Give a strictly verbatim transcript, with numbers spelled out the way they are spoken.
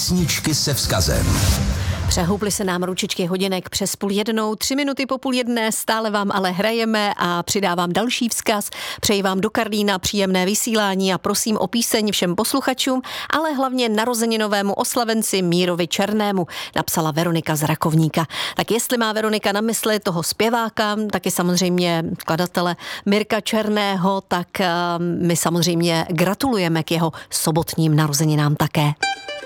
Písničky se vzkazem. Přehouply se nám ručičky hodinek přes půl jednou, tři minuty po půl jedné, stále vám ale hrajeme a přidávám další vzkaz. Přeji vám do Karlína příjemné vysílání a prosím o píseň všem posluchačům, ale hlavně narozeninovému oslavenci Mírovi Černému, napsala Veronika z Rakovníka. Tak jestli má Veronika na mysli toho zpěváka, taky samozřejmě skladatele Mirka Černého, tak my samozřejmě gratulujeme k jeho sobotním narozeninám také.